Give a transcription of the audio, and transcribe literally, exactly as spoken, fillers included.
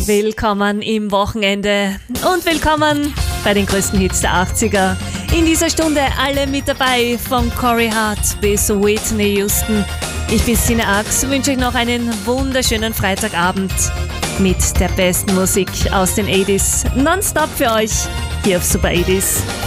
Willkommen im Wochenende und willkommen bei den größten Hits der achtziger. In dieser Stunde alle mit dabei, von Corey Hart bis Whitney Houston. Ich bin Sine Ax, wünsche euch noch einen wunderschönen Freitagabend mit der besten Musik aus den achtziger. Nonstop für euch hier auf Super achtziger.